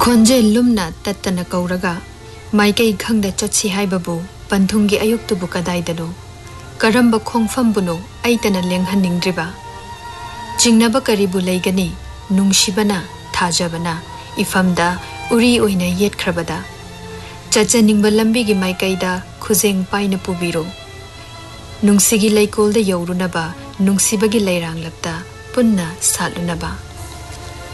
खोंजे लुमना तत्तना कौरगा माइकई खंगदा चटसी हाइबबु पंथुंगी अयुक्तुबु कदाइदनो Karamba खोंगफमबुनो अइतना लेंहनिंग्रिबा चिंगनबा करिबु लैगनी नुंगसिबना थाजबना इफमदा Uri ओइना येतख्रबदा चचनिंगबा लंबिगी माइकईदा खुजेंग पाइना पुबिरो नुंगसिगी लैकोलदा यौरुनबा नुंगसिबगी लैरांगलबदा पुन्ना सालुनबा।